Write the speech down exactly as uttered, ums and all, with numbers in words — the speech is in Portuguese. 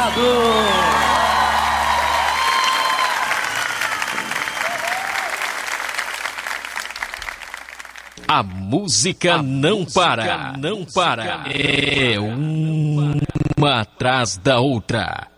Obrigado! A música A não música para, não para. É uma atrás da outra.